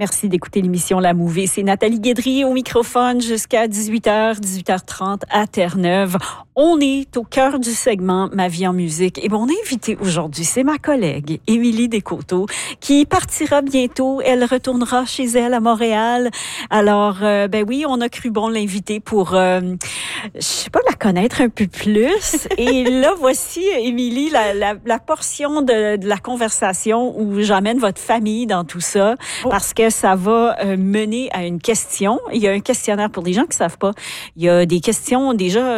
Merci d'écouter l'émission La Mouvée. C'est Nathalie Guédry au microphone jusqu'à 18h, 18h30 à Terre-Neuve. On est au cœur du segment Ma vie en musique. Et mon invitée aujourd'hui, c'est ma collègue Émilie Descoteaux qui partira bientôt. Elle retournera chez elle à Montréal. Alors, oui, on a cru bon l'inviter pour, la connaître un peu plus. Et là, voici, Émilie, la portion de la conversation où j'amène votre famille dans tout ça parce que ça va mener à une question. Il y a un questionnaire pour les gens qui ne savent pas. Il y a des questions déjà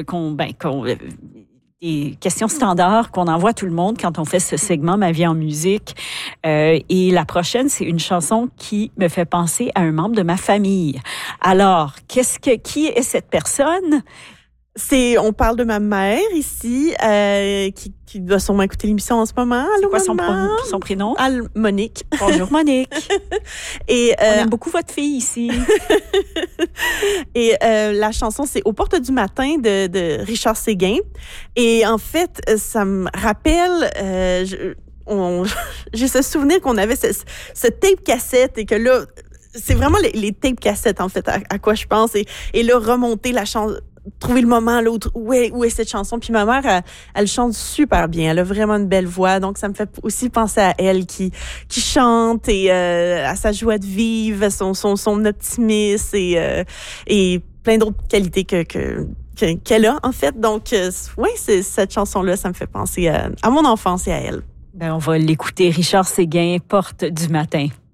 des questions standards qu'on envoie à tout le monde quand on fait ce segment Ma vie en musique. Et la prochaine, c'est une chanson qui me fait penser à un membre de ma famille. Alors, qui est cette personne? On parle de ma mère ici, qui doit sûrement écouter l'émission en ce moment. Allô, c'est quoi son prénom? Monique. Bonjour Monique. Et on aime beaucoup votre fille ici. Et la chanson, c'est Aux portes du matin de Richard Séguin. Et en fait, ça me rappelle... j'ai ce souvenir qu'on avait ce tape cassette et que là, c'est vraiment les tape cassettes en fait à quoi je pense et là remonter la chanson, trouver le moment l'autre où est cette chanson. Puis ma mère elle chante super bien, elle a vraiment une belle voix, donc ça me fait aussi penser à elle qui chante et à sa joie de vivre, son optimisme et plein d'autres qualités qu'elle a en fait. Donc c'est cette chanson là, ça me fait penser à mon enfance et à elle. On va l'écouter. Richard Séguin, Porte du matin.